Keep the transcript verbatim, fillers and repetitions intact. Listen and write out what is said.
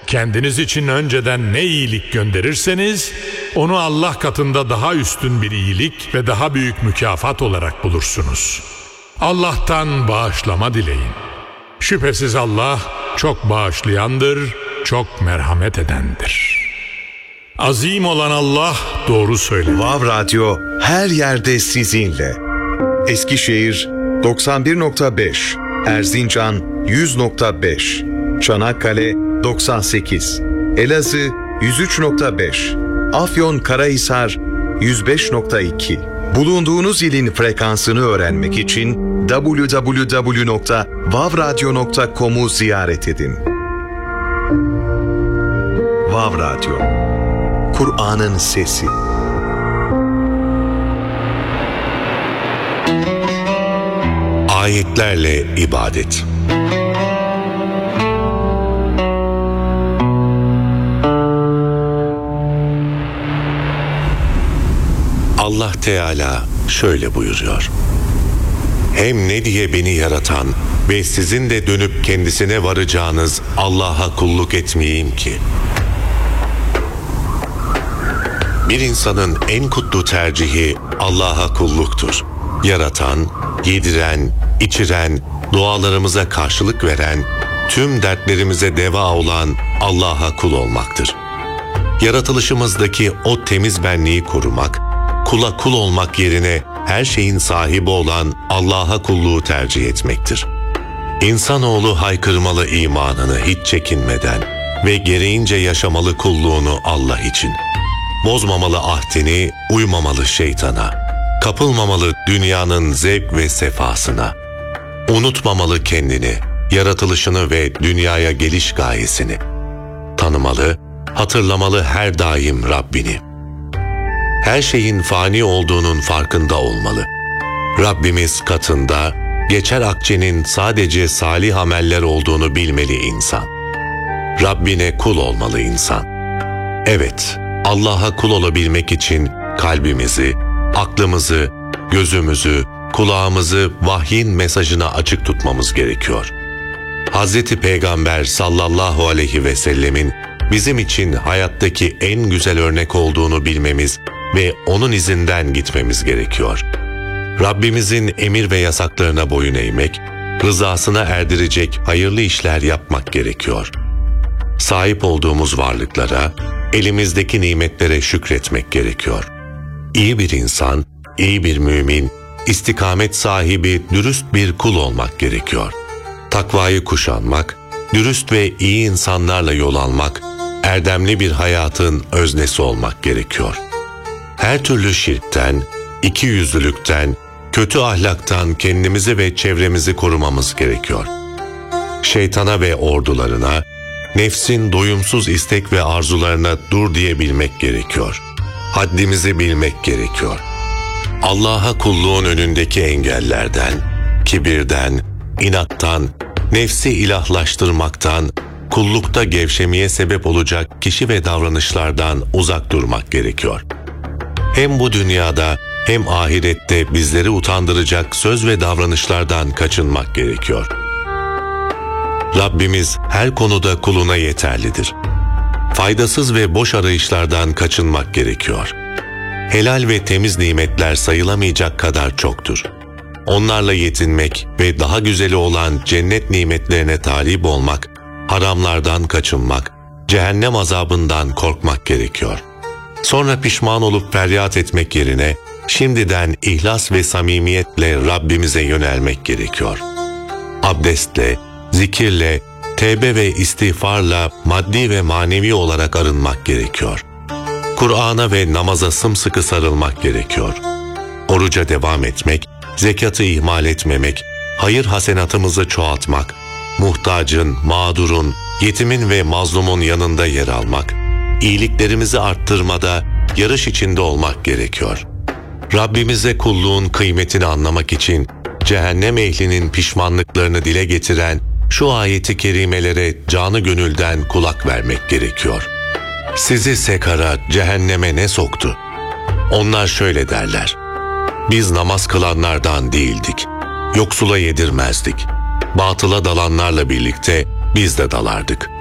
Kendiniz için önceden ne iyilik gönderirseniz onu Allah katında daha üstün bir iyilik ve daha büyük mükafat olarak bulursunuz. Allah'tan bağışlama dileyin. Şüphesiz Allah çok bağışlayandır, çok merhamet edendir. Azim olan Allah doğru söyler. Vav Radyo her yerde sizinle. Eskişehir doksan bir nokta beş, Erzincan yüz nokta beş, Çanakkale doksan sekiz, Elazığ yüz üç nokta beş, Afyonkarahisar yüz beş nokta iki. Bulunduğunuz ilin frekansını öğrenmek için double-u double-u double-u nokta vav radyo nokta com'u ziyaret edin. Vav Radyo, Kur'an'ın sesi. Ayetlerle ibadet. Allah Teala şöyle buyuruyor: Hem ne diye beni yaratan ve sizin de dönüp kendisine varacağınız Allah'a kulluk etmeyeyim ki? Bir insanın en kutlu tercihi Allah'a kulluktur. Yaratan, yediren, içiren, dualarımıza karşılık veren, tüm dertlerimize deva olan Allah'a kul olmaktır. Yaratılışımızdaki o temiz benliği korumak, kula kul olmak yerine her şeyin sahibi olan Allah'a kulluğu tercih etmektir. İnsanoğlu haykırmalı imanını hiç çekinmeden ve gereğince yaşamalı kulluğunu Allah için. Bozmamalı ahdini, uymamalı şeytana, kapılmamalı dünyanın zevk ve sefasına, unutmamalı kendini, yaratılışını ve dünyaya geliş gayesini. Tanımalı, hatırlamalı her daim Rabbini. Her şeyin fani olduğunun farkında olmalı. Rabbimiz katında geçer akçenin sadece salih ameller olduğunu bilmeli insan. Rabbine kul olmalı insan. Evet, Allah'a kul olabilmek için kalbimizi, aklımızı, gözümüzü, kulağımızı vahyin mesajına açık tutmamız gerekiyor. Hazreti Peygamber sallallahu aleyhi ve sellemin bizim için hayattaki en güzel örnek olduğunu bilmemiz ve onun izinden gitmemiz gerekiyor. Rabbimizin emir ve yasaklarına boyun eğmek, rızasına erdirecek hayırlı işler yapmak gerekiyor. Sahip olduğumuz varlıklara, elimizdeki nimetlere şükretmek gerekiyor. İyi bir insan, iyi bir mümin, istikamet sahibi, dürüst bir kul olmak gerekiyor. Takvayı kuşanmak, dürüst ve iyi insanlarla yol almak, erdemli bir hayatın öznesi olmak gerekiyor. Her türlü şirkten, ikiyüzlülükten, kötü ahlaktan kendimizi ve çevremizi korumamız gerekiyor. Şeytana ve ordularına, nefsin doyumsuz istek ve arzularına dur diyebilmek gerekiyor. Haddimizi bilmek gerekiyor. Allah'a kulluğun önündeki engellerden, kibirden, inattan, nefsi ilahlaştırmaktan, kullukta gevşemeye sebep olacak kişi ve davranışlardan uzak durmak gerekiyor. Hem bu dünyada hem ahirette bizleri utandıracak söz ve davranışlardan kaçınmak gerekiyor. Rabbimiz her konuda kuluna yeterlidir. Faydasız ve boş arayışlardan kaçınmak gerekiyor. Helal ve temiz nimetler sayılamayacak kadar çoktur. Onlarla yetinmek ve daha güzeli olan cennet nimetlerine talip olmak, haramlardan kaçınmak, cehennem azabından korkmak gerekiyor. Sonra pişman olup feryat etmek yerine şimdiden ihlas ve samimiyetle Rabbimize yönelmek gerekiyor. Abdestle, zikirle, tevbe ve istiğfarla maddi ve manevi olarak arınmak gerekiyor. Kur'an'a ve namaza sımsıkı sarılmak gerekiyor. Oruca devam etmek, zekatı ihmal etmemek, hayır hasenatımızı çoğaltmak, muhtacın, mağdurun, yetimin ve mazlumun yanında yer almak, iyiliklerimizi arttırmada yarış içinde olmak gerekiyor. Rabbimize kulluğun kıymetini anlamak için cehennem ehlinin pişmanlıklarını dile getiren şu ayeti kerimelere canı gönülden kulak vermek gerekiyor. Sizi sekara, cehenneme ne soktu? Onlar şöyle derler: Biz namaz kılanlardan değildik, yoksula yedirmezdik, batıla dalanlarla birlikte biz de dalardık.